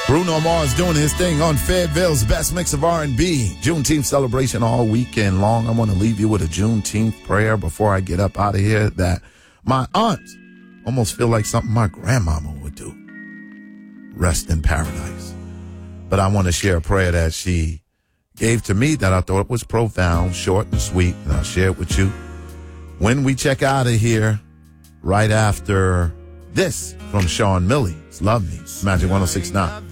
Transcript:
Bruno Mars doing his thing on Fayetteville's best mix of R&B. Juneteenth celebration all weekend long. I want to leave you with a Juneteenth prayer before I get up out of here that my aunts almost feel like something my grandmama would do. Rest in paradise. But I want to share a prayer that she gave to me that I thought was profound, short and sweet, and I'll share it with you when we check out of here right after this from Sean Millie's Love Me, Magic 106.9.